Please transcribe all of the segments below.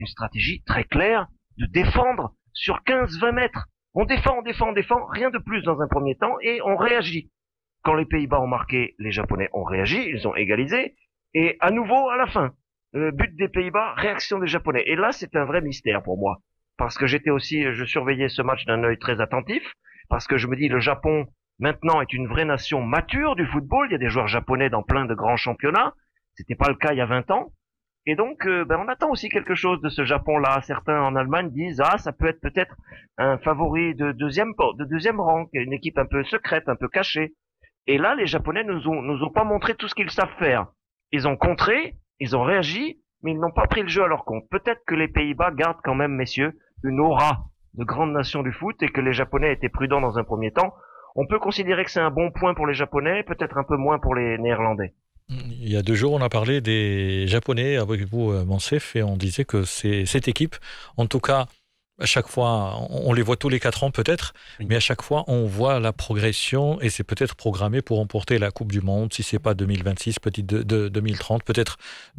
une stratégie très claire de défendre sur 15-20 mètres. On défend, rien de plus dans un premier temps, et on réagit. Quand les Pays-Bas ont marqué, les Japonais ont réagi, ils ont égalisé, et à nouveau, à la fin, but des Pays-Bas, réaction des Japonais. Et là, c'est un vrai mystère pour moi, parce que je surveillais ce match d'un œil très attentif, parce que je me dis, le Japon, maintenant, est une vraie nation mature du football, il y a des joueurs japonais dans plein de grands championnats, c'était pas le cas il y a 20 ans, et donc, on attend aussi quelque chose de ce Japon-là. Certains en Allemagne disent, ça peut être peut-être un favori de deuxième rang, une équipe un peu secrète, un peu cachée. Et là, les Japonais nous ont pas montré tout ce qu'ils savent faire. Ils ont contré, ils ont réagi, mais ils n'ont pas pris le jeu à leur compte. Peut-être que les Pays-Bas gardent quand même, messieurs, une aura de grande nation du foot et que les Japonais étaient prudents dans un premier temps. On peut considérer que c'est un bon point pour les Japonais, peut-être un peu moins pour les Néerlandais. Il y a 2 jours, on a parlé des Japonais avec vous, Monsef, et on disait que c'est cette équipe, en tout cas, à chaque fois, on les voit tous les 4 ans peut-être, mais à chaque fois, on voit la progression et c'est peut-être programmé pour remporter la Coupe du Monde, si c'est pas 2026, peut-être 2030, peut-être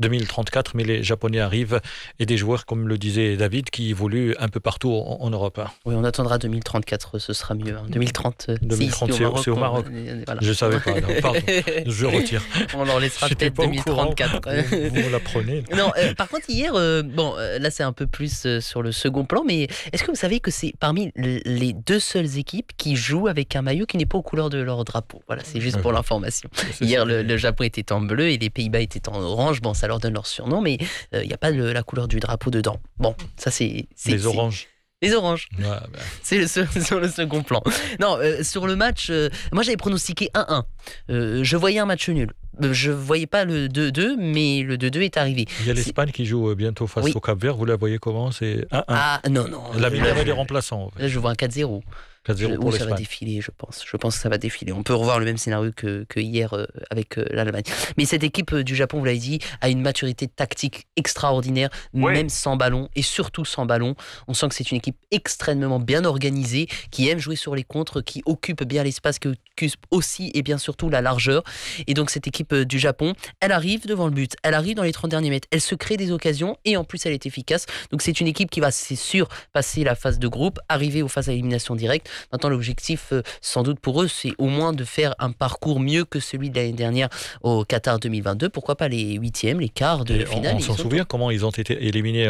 2034, mais les Japonais arrivent et des joueurs, comme le disait David, qui évoluent un peu partout en Europe. Oui, on attendra 2034, ce sera mieux. 2030, 2030 c'est au Maroc. Voilà. Je ne savais pas, non, pardon, je retire. On leur laissera peut-être 2034. Vous l'apprenez. Non, par contre, hier, là c'est un peu plus sur le second plan, mais est-ce que vous savez que c'est parmi les 2 seules équipes qui jouent avec un maillot qui n'est pas aux couleurs de leur drapeau? Voilà, c'est juste pour l'information. Hier, le Japon était en bleu et les Pays-Bas étaient en orange. Bon, ça leur donne leur surnom, mais il n'y a pas la couleur du drapeau dedans. Bon, ça c'est les oranges. Les oranges. Ouais, bah. C'est sur le second plan. Non, sur le match, moi j'avais pronostiqué 1-1. Je voyais un match nul. Je ne voyais pas le 2-2, mais le 2-2 est arrivé. Il y a l'Espagne qui joue bientôt face au Cap-Vert. Vous la voyez comment? C'est 1-1. Ah non. Là, il y avait des remplaçants. En fait. Là, je vois un 4-0. 4-0 pour ça l'Espagne. va défiler, je pense. Je pense que ça va défiler. On peut revoir le même scénario que hier avec l'Allemagne. Mais cette équipe du Japon, vous l'avez dit, a une maturité tactique extraordinaire, même sans ballon, et surtout sans ballon. On sent que c'est une équipe extrêmement bien organisée, qui aime jouer sur les contres, qui occupe bien l'espace, qui occupe aussi et bien surtout la largeur. Et donc cette équipe du Japon, elle arrive devant le but, elle arrive dans les 30 derniers mètres, elle se crée des occasions, et en plus elle est efficace. Donc c'est une équipe qui va, c'est sûr, passer la phase de groupe, arriver aux phases à élimination directe. Maintenant, l'objectif, sans doute pour eux, c'est au moins de faire un parcours mieux que celui de l'année dernière au Qatar 2022. Pourquoi pas les 8e, les quarts de finale. On s'en souvient comment ils ont été éliminés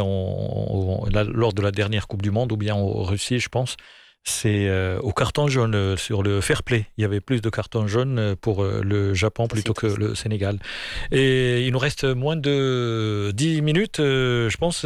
lors de la dernière Coupe du Monde, ou bien en Russie, je pense. C'est au carton jaune, sur le fair play. Il y avait plus de cartons jaunes pour le Japon plutôt que le Sénégal. Et il nous reste moins de 10 minutes. Je pense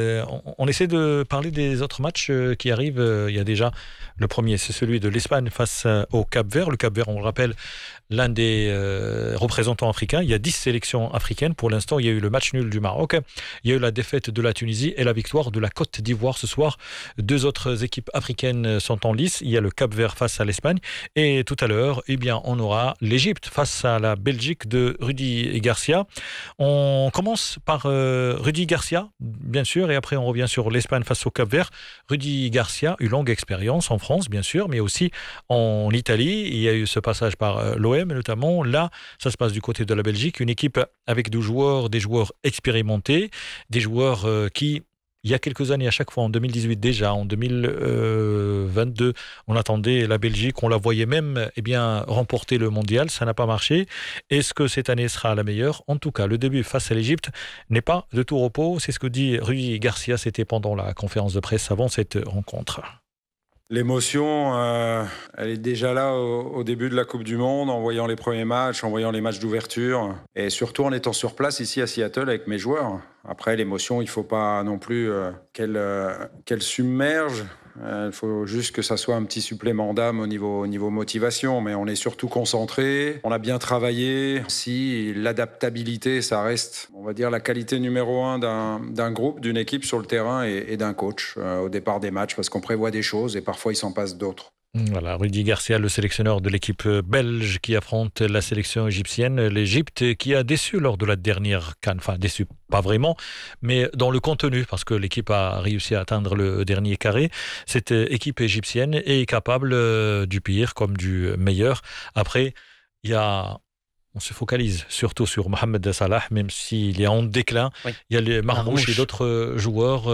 on essaie de parler des autres matchs qui arrivent. Il y a déjà le premier, c'est celui de l'Espagne face au Cap-Vert. Le Cap-Vert, on le rappelle, l'un des représentants africains. Il y a 10 sélections africaines. Pour l'instant, il y a eu le match nul du Maroc. Il y a eu la défaite de la Tunisie et la victoire de la Côte d'Ivoire ce soir. 2 autres équipes africaines sont en lice. Il y a le Cap-Vert face à l'Espagne. Et tout à l'heure, on aura l'Égypte face à la Belgique de Rudy Garcia. On commence par Rudy Garcia, bien sûr, et après on revient sur l'Espagne face au Cap-Vert. Rudy Garcia, une longue expérience en France, bien sûr, mais aussi en Italie. Il y a eu ce passage par l'OM, notamment. Là, ça se passe du côté de la Belgique, une équipe avec des joueurs expérimentés, des joueurs qui, il y a quelques années, à chaque fois, en 2018 déjà, en 2022, on attendait la Belgique, on la voyait même remporter le mondial, ça n'a pas marché. Est-ce que cette année sera la meilleure? En tout cas, le début face à l'Égypte n'est pas de tout repos, c'est ce que dit Rudy Garcia, c'était pendant la conférence de presse avant cette rencontre. L'émotion, elle est déjà là au début de la Coupe du Monde, en voyant les premiers matchs, en voyant les matchs d'ouverture, et surtout en étant sur place ici à Seattle avec mes joueurs. Après, l'émotion, il ne faut pas non plus qu'elle submerge. Il faut juste que ça soit un petit supplément d'âme au niveau motivation, mais on est surtout concentré, on a bien travaillé. Si l'adaptabilité, ça reste, on va dire, la qualité numéro 1 d'un groupe, d'une équipe sur le terrain et d'un coach au départ des matchs, parce qu'on prévoit des choses et parfois il s'en passe d'autres. Voilà, Rudy Garcia, le sélectionneur de l'équipe belge qui affronte la sélection égyptienne. L'Égypte qui a déçu lors de la dernière CAN, enfin déçu pas vraiment, mais dans le contenu, parce que l'équipe a réussi à atteindre le dernier carré. Cette équipe égyptienne est capable du pire comme du meilleur. Après, on se focalise surtout sur Mohamed Salah, même s'il est en déclin. Oui. Il y a les Marmouche et d'autres joueurs